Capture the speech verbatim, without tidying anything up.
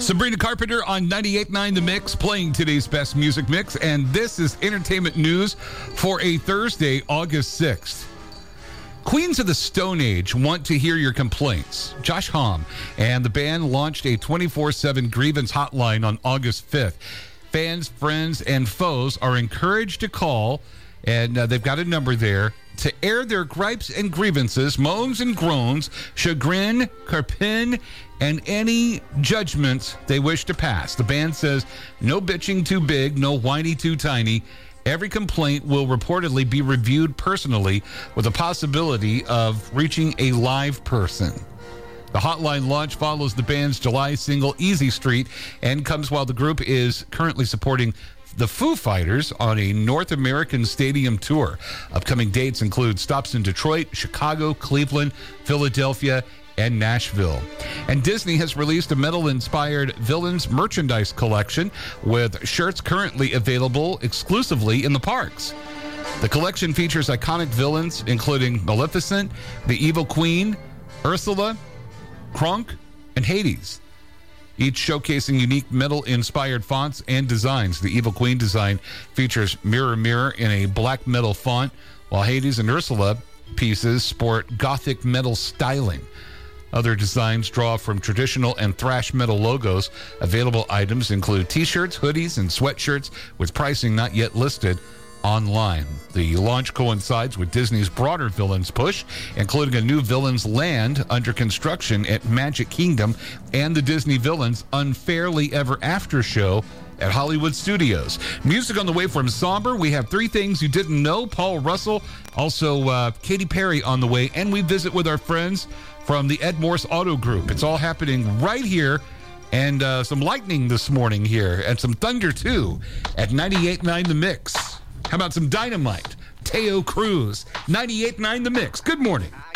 Sabrina Carpenter on ninety-eight point nine The Mix, playing today's best music mix. And this is entertainment news for a Thursday, August sixth. Queens of the Stone Age want to hear your complaints. Josh Homme and the band launched a twenty-four seven grievance hotline on August fifth. Fans, friends, and foes are encouraged to call, and uh, they've got a number there, to air their gripes and grievances, moans and groans, chagrin, carpin, and any judgments they wish to pass. The band says no bitching too big, no whiny too tiny. Every complaint will reportedly be reviewed personally with the possibility of reaching a live person. The hotline launch follows the band's July single, Easy Street, and comes while the group is currently supporting the Foo Fighters on a North American stadium tour. Upcoming dates include stops in Detroit, Chicago, Cleveland, Philadelphia, and Nashville. And Disney has released a metal-inspired Villains merchandise collection with shirts currently available exclusively in the parks. The collection features iconic villains including Maleficent, the Evil Queen, Ursula, Kronk, and Hades, each showcasing unique metal-inspired fonts and designs. The Evil Queen design features Mirror Mirror in a black metal font, while Hades and Ursula pieces sport gothic metal styling. Other designs draw from traditional and thrash metal logos. Available items include t-shirts, hoodies, and sweatshirts, with pricing not yet listed online. The launch coincides with Disney's broader Villains push, including a new Villains land under construction at Magic Kingdom and the Disney Villains Unfairly Ever After show at Hollywood Studios. Music on the way from Somber. We have Three Things You Didn't Know, Paul Russell, also uh, Katy Perry on the way, and we visit with our friends from the Ed Morse Auto Group. It's all happening right here. And uh, some lightning this morning here, and some thunder too, at ninety-eight point nine The Mix. How about some dynamite? Teo Cruz, ninety-eight point nine The Mix. Good morning.